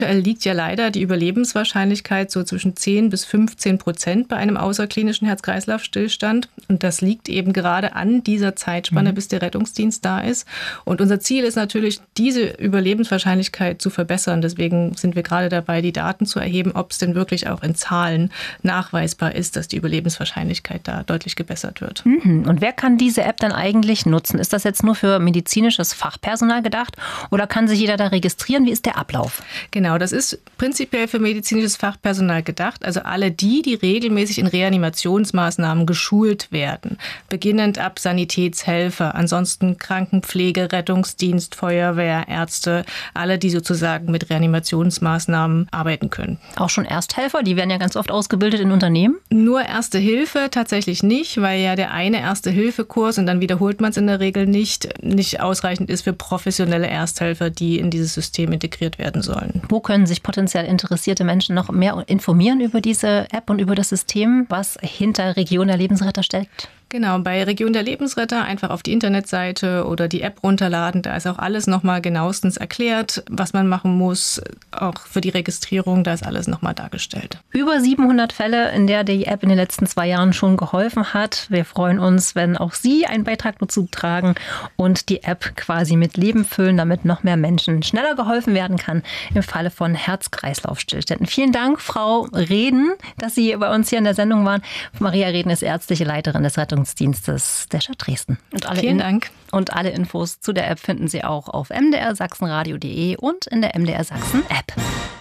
Aktuell liegt ja leider die Überlebenswahrscheinlichkeit so zwischen 10-15% bei einem außerklinischen Herz-Kreislauf-Stillstand. Und das liegt eben gerade an dieser Zeitspanne, bis der Rettungsdienst da ist. Und unser Ziel ist natürlich, diese Überlebenswahrscheinlichkeit zu verbessern. Deswegen sind wir gerade dabei, die Daten zu erheben, ob es denn wirklich auch in Zahlen nachweisbar ist, dass die Überlebenswahrscheinlichkeit da deutlich gebessert wird. Und wer kann diese App dann eigentlich nutzen? Ist das jetzt nur für medizinisches Fachpersonal gedacht oder kann sich jeder da registrieren? Wie ist der Ablauf? Genau, das ist prinzipiell für medizinisches Fachpersonal gedacht. Also alle die regelmäßig in Reanimationsmaßnahmen geschult werden. Beginnend ab Sanitätshelfer, ansonsten Krankenpflege, Rettungsdienst, Feuerwehr, Ärzte. Alle, die sozusagen mit Reanimationsmaßnahmen arbeiten können. Auch schon Ersthelfer? Die werden ja ganz oft ausgebildet in Unternehmen. Nur Erste Hilfe tatsächlich nicht, weil ja der eine Erste-Hilfe-Kurs, und dann wiederholt man es in der Regel nicht ausreichend ist für professionelle Ersthelfer, die in dieses System integriert werden sollen. Wo können sich potenziell interessierte Menschen noch mehr informieren über diese App und über das System, was hinter Region der Lebensretter steckt? Genau, bei Region der Lebensretter einfach auf die Internetseite oder die App runterladen. Da ist auch alles nochmal genauestens erklärt, was man machen muss. Auch für die Registrierung, da ist alles nochmal dargestellt. Über 700 Fälle, in der die App in den letzten 2 Jahren schon geholfen hat. Wir freuen uns, wenn auch Sie einen Beitrag dazu tragen und die App quasi mit Leben füllen, damit noch mehr Menschen schneller geholfen werden kann im Falle von Herz-Kreislauf-Stillständen. Vielen Dank, Frau Reden, dass Sie bei uns hier in der Sendung waren. Maria Reden ist ärztliche Leiterin des Rettungsdienstes der Stadt Dresden. Vielen Dank. Und alle Infos zu der App finden Sie auch auf mdrsachsenradio.de und in der MDR Sachsen App.